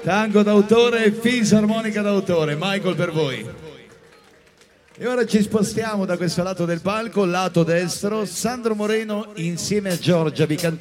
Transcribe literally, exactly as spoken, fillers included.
Tango d'autore e fisarmonica d'autore. Michael, per voi. E ora ci spostiamo da questo lato del palco, lato destro. Sandro Moreno insieme a Giorgia vi canterà